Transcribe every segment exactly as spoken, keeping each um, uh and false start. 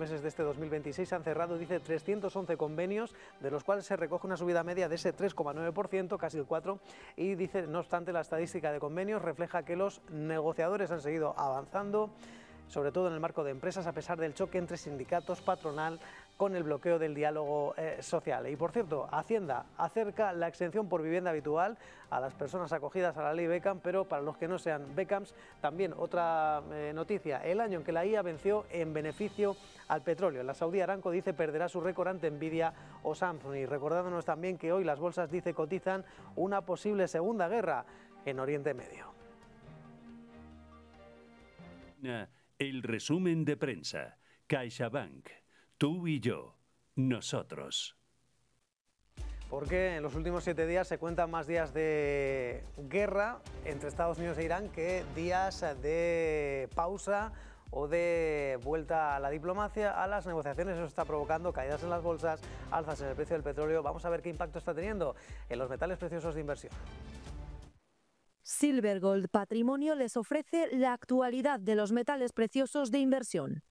meses de este dos mil veintiséis se han cerrado, dice, trescientos once convenios, de los cuales se recoge una subida media de ese tres coma nueve por ciento, casi el cuatro por ciento, y dice, no obstante, la estadística de convenios refleja que los negociadores han seguido avanzando, sobre todo en el marco de empresas, a pesar del choque entre sindicatos, patronal, con el bloqueo del diálogo eh, social. Y por cierto, Hacienda acerca la exención por vivienda habitual a las personas acogidas a la ley Beckham, pero para los que no sean Beckhams, también otra eh, noticia, el año en que la I A venció en beneficio al petróleo. La Saudí Aramco, dice, perderá su récord ante Nvidia o Samsung. Y recordándonos también que hoy las bolsas, dice, cotizan una posible segunda guerra en Oriente Medio. El resumen de prensa. CaixaBank. Tú y yo. Nosotros. Porque en los últimos siete días se cuentan más días de guerra entre Estados Unidos e Irán que días de pausa o de vuelta a la diplomacia, a las negociaciones. Eso está provocando caídas en las bolsas, alzas en el precio del petróleo. Vamos a ver qué impacto está teniendo en los metales preciosos de inversión. Silver Gold Patrimonio les ofrece la actualidad de los metales preciosos de inversión.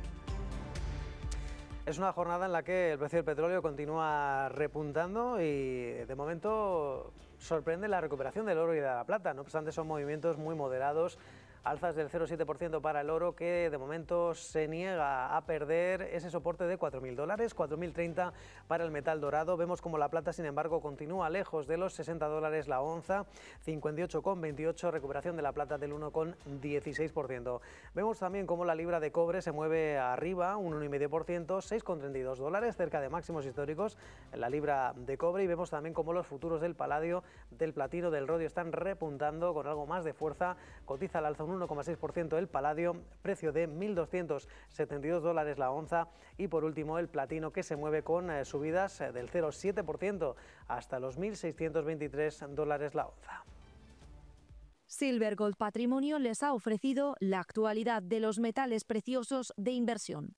Es una jornada en la que el precio del petróleo continúa repuntando y de momento sorprende la recuperación del oro y de la plata. No obstante, son movimientos muy moderados, alzas del cero coma siete por ciento para el oro, que de momento se niega a perder ese soporte de cuatro mil dólares, cuatro mil treinta para el metal dorado. Vemos como la plata, sin embargo, continúa lejos de los sesenta dólares la onza, cincuenta y ocho coma veintiocho, recuperación de la plata del uno coma dieciséis por ciento. Vemos también como la libra de cobre se mueve arriba, un uno coma cinco por ciento, seis coma treinta y dos dólares, cerca de máximos históricos en la libra de cobre. Y vemos también como los futuros del paladio, del platino, del rodio están repuntando con algo más de fuerza. Cotiza al alza un uno coma seis por ciento el paladio, precio de mil doscientos setenta y dos dólares la onza. Y por último el platino, que se mueve con eh, subidas eh, del cero coma siete por ciento hasta los mil seiscientos veintitrés dólares la onza. Silver Gold Patrimonio les ha ofrecido la actualidad de los metales preciosos de inversión.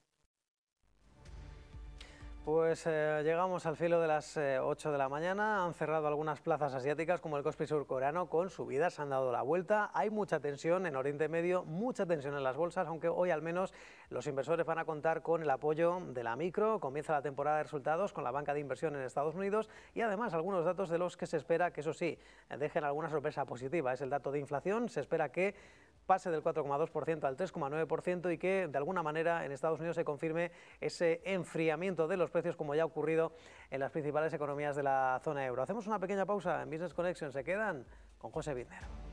Pues eh, llegamos al filo de las eh, ocho de la mañana, han cerrado algunas plazas asiáticas como el Kospi surcoreano con subidas, han dado la vuelta, hay mucha tensión en Oriente Medio, mucha tensión en las bolsas, aunque hoy al menos los inversores van a contar con el apoyo de la micro. Comienza la temporada de resultados con la banca de inversión en Estados Unidos y además algunos datos de los que se espera que, eso sí, dejen alguna sorpresa positiva. Es el dato de inflación, se espera que pase del cuatro coma dos por ciento al tres coma nueve por ciento y que de alguna manera en Estados Unidos se confirme ese enfriamiento de los precios, como ya ha ocurrido en las principales economías de la zona euro. Hacemos una pequeña pausa en Business Connection, se quedan con José Bittner.